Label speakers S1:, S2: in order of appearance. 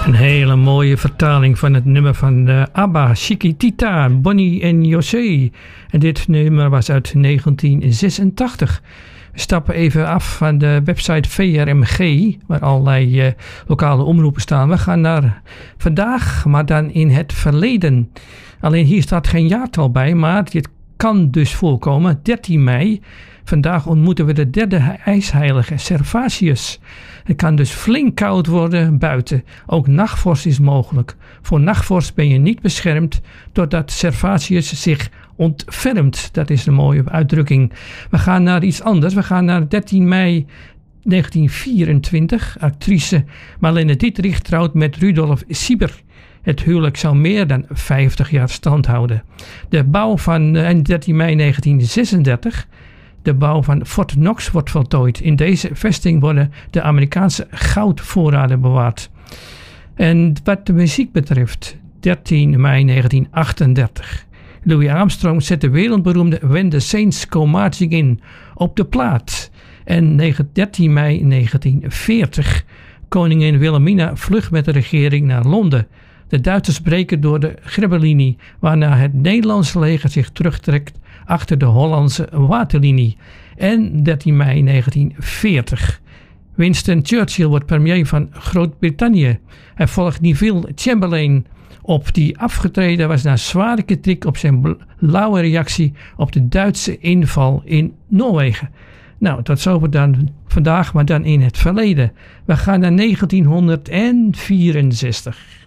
S1: Een hele mooie vertaling van het nummer van ABBA, Chiquitita, Bonnie en José. En dit nummer was uit 1986. We stappen even af van de website VRMG, waar allerlei lokale omroepen staan. We gaan naar vandaag, maar dan in het verleden. Alleen hier staat geen jaartal bij, maar dit kan dus voorkomen. 13 mei. Vandaag ontmoeten we de derde ijsheilige, Servatius. Het kan dus flink koud worden buiten. Ook nachtvorst is mogelijk. Voor nachtvorst ben je niet beschermd totdat Servatius zich ontfermt. Dat is een mooie uitdrukking. We gaan naar iets anders. We gaan naar 13 mei 1924. Actrice Marlene Dietrich trouwt met Rudolf Sieber. Het huwelijk zou meer dan 50 jaar stand houden. De bouw van 13 mei 1936... De bouw van Fort Knox wordt voltooid. In deze vesting worden de Amerikaanse goudvoorraden bewaard. En wat de muziek betreft, 13 mei 1938. Louis Armstrong zet de wereldberoemde When the Saints Go Marching In op de plaat. En 13 mei 1940. Koningin Wilhelmina vlucht met de regering naar Londen. De Duitsers breken door de Grebbelinie, waarna het Nederlandse leger zich terugtrekt achter de Hollandse waterlinie. En 13 mei 1940. Winston Churchill wordt premier van Groot-Brittannië. Hij volgt Neville Chamberlain op, die afgetreden was na zware kritiek op zijn lauwe reactie op de Duitse inval in Noorwegen. Nou, tot zover dan vandaag, maar dan in het verleden. We gaan naar 1964.